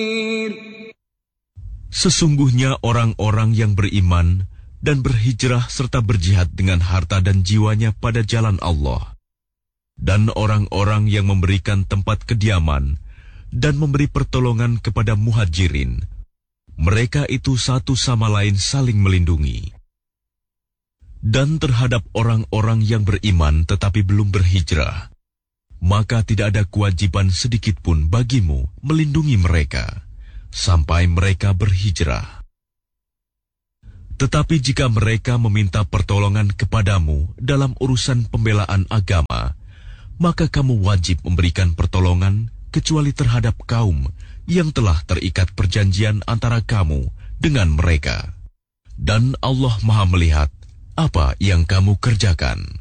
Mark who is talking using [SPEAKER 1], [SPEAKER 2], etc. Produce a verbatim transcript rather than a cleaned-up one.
[SPEAKER 1] Sesungguhnya orang-orang yang beriman dan berhijrah serta berjihad dengan harta dan jiwanya pada jalan Allah, dan orang-orang yang memberikan tempat kediaman dan memberi pertolongan kepada muhajirin, mereka itu satu sama lain saling melindungi. Dan terhadap orang-orang yang beriman tetapi belum berhijrah, maka tidak ada kewajiban sedikit pun bagimu melindungi mereka sampai mereka berhijrah. Tetapi jika mereka meminta pertolongan kepadamu dalam urusan pembelaan agama, maka kamu wajib memberikan pertolongan kecuali terhadap kaum yang telah terikat perjanjian antara kamu dengan mereka. Dan Allah Maha melihat apa yang kamu kerjakan.